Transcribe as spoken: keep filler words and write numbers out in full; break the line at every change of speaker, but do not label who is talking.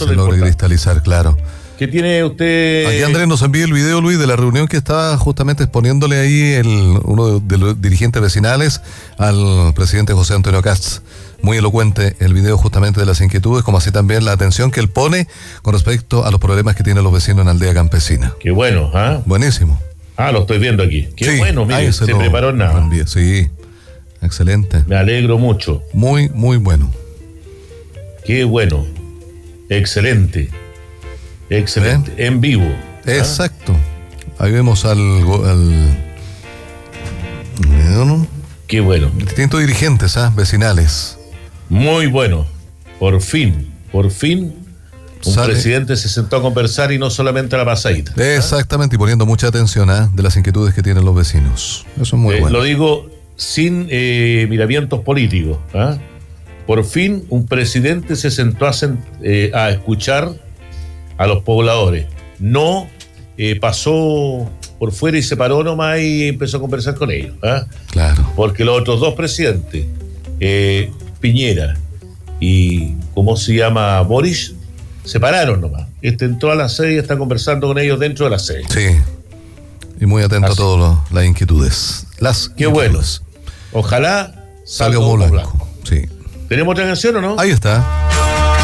se logre cristalizar, claro.
¿Qué tiene usted?
Aquí Andrés nos envía el video, Luis, de la reunión que estaba justamente exponiéndole ahí el, uno de los dirigentes vecinales al presidente José Antonio Kast. Muy elocuente el video justamente de las inquietudes, como así también la atención que él pone con respecto a los problemas que tienen los vecinos en Aldea Campesina.
Qué bueno, ¿ah? ¿eh?
Buenísimo.
Ah, lo estoy viendo aquí. Qué sí, bueno, mire, se, se preparó nada.
Envía. Sí, excelente.
Me alegro mucho.
Muy, muy bueno.
Qué bueno. Excelente. Excelente. ¿Eh? En vivo. ¿Ah?
Exacto. Ahí vemos al... al ¿no?
Qué bueno.
Distintos dirigentes, ¿ah? Vecinales.
Muy bueno. Por fin, por fin, un Sale. presidente se sentó a conversar y no solamente a la pasadita.
Exactamente, ¿ah? Y poniendo mucha atención ¿ah? de las inquietudes que tienen los vecinos. Eso es muy eh, bueno.
Lo digo sin eh, miramientos políticos. ¿ah? Por fin, un presidente se sentó a, eh, a escuchar a los pobladores. No eh, pasó por fuera y se paró nomás y empezó a conversar con ellos. ¿ah?
Claro.
Porque los otros dos presidentes, eh, Piñera y, ¿cómo se llama? Boris, se pararon nomás. Este entró a la sede y está conversando con ellos dentro de la sede.
Sí. Y muy atento Así. a todas las inquietudes. Las
Qué
inquietudes.
bueno. Ojalá
salga humo blanco. blanco. Sí.
¿Tenemos otra canción o no?
Ahí está.